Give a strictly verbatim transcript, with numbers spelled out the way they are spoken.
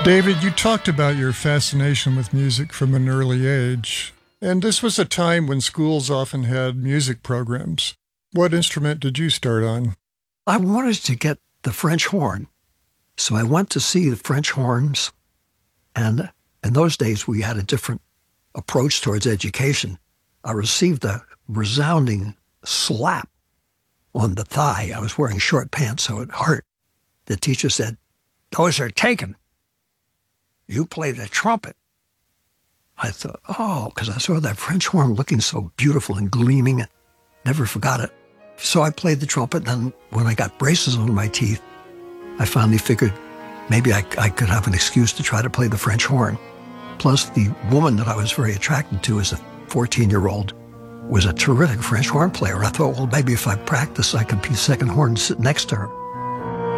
David, you talked about your fascination with music from an early age, and this was a time when schools often had music programs. What instrument did you start on? I wanted to get the French horn, so I went to see the French horns, and in those days we had a different approach towards education. I received a resounding slap on the thigh. I was wearing short pants, so it hurt. The teacher said, "Those are taken. You play the trumpet." I thought, oh, because I saw that French horn looking so beautiful and gleaming. Never forgot it. So I played the trumpet, and when I got braces on my teeth, I finally figured maybe I, I could have an excuse to try to play the French horn. Plus, the woman that I was very attracted to as a fourteen-year-old was a terrific French horn player. I thought, well, maybe if I practice, I could be second horn and sit next to her.